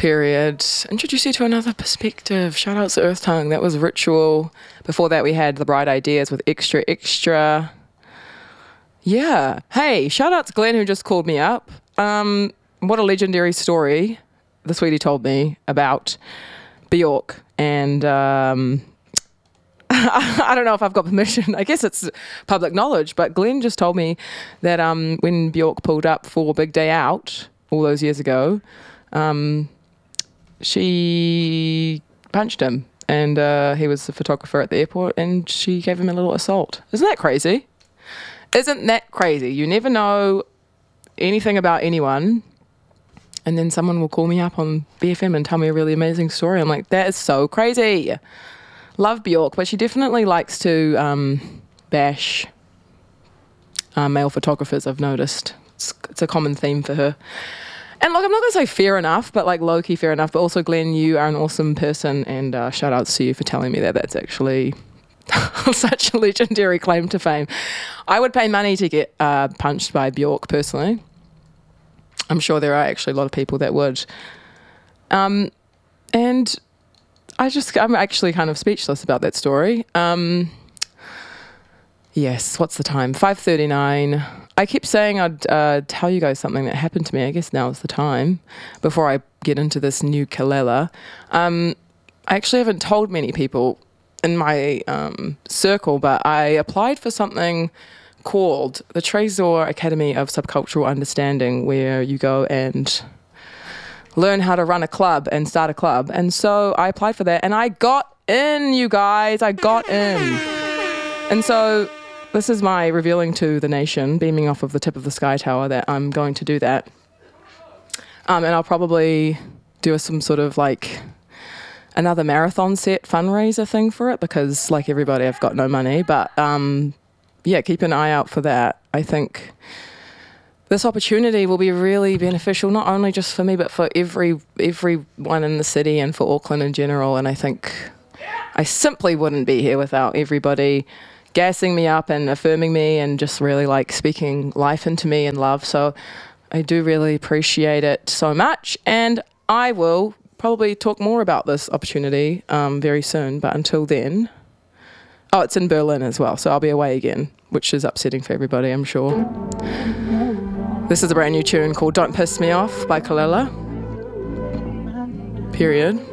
period. Introduce you to another perspective. Shout out to Earth Tongue. That was Ritual. Before that, we had The Bright Ideas with Extra Extra. Yeah. Hey, shout out to Glenn who just called me up. What a legendary story the sweetie told me about Bjork. And I don't know if I've got permission. I guess it's public knowledge, but Glenn just told me that when Bjork pulled up for Big Day Out all those years ago, she punched him, and he was the photographer at the airport, and she gave him a little assault. Isn't that crazy? Isn't that crazy? You never know anything about anyone, and then someone will call me up on BFM and tell me a really amazing story. I'm like, that is so crazy. Love Bjork, but she definitely likes to bash male photographers, I've noticed. It's a common theme for her. And look, I'm not going to say fair enough, but like low-key fair enough. But also, Glenn, you are an awesome person, and shout outs to you for telling me that. That's actually such a legendary claim to fame. I would pay money to get punched by Bjork personally. I'm sure there are actually a lot of people that would. And I'm actually kind of speechless about that story. Yes, what's the time? 5:39. I keep saying I'd tell you guys something that happened to me. I guess now is the time before I get into this new Kalela. I actually haven't told many people in my circle, but I applied for something called the Trésor Academy of Subcultural Understanding, where you go and learn how to run a club and start a club. And so I applied for that, and I got in, you guys. I got in. And so this is my revealing to the nation, beaming off of the tip of the Sky Tower, that I'm going to do that. And I'll probably do some sort of like another marathon set fundraiser thing for it, because like everybody, I've got no money. But yeah, keep an eye out for that. I think this opportunity will be really beneficial, not only just for me, but for everyone in the city and for Auckland in general. And I think I simply wouldn't be here without everybody gassing me up and affirming me and just really like speaking life into me and love. So I do really appreciate it so much. And I will probably talk more about this opportunity very soon. But until then, it's in Berlin as well. So I'll be away again, which is upsetting for everybody, I'm sure. This is a brand new tune called Don't Piss Me Off by Kalela. Period.